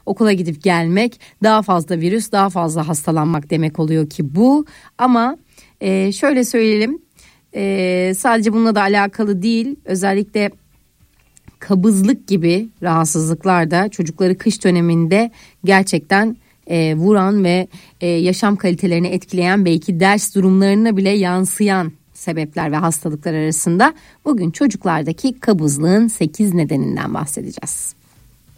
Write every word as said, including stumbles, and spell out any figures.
okula gidip gelmek, daha fazla virüs, daha fazla hastalanmak demek oluyor ki bu. Ama e, şöyle söyleyelim, e, sadece bununla da alakalı değil, özellikle kabızlık gibi rahatsızlıklar da çocukları kış döneminde gerçekten e, vuran ve e, yaşam kalitelerini etkileyen, belki ders durumlarına bile yansıyan sebepler ve hastalıklar arasında. Bugün çocuklardaki kabızlığın sekiz nedeninden bahsedeceğiz.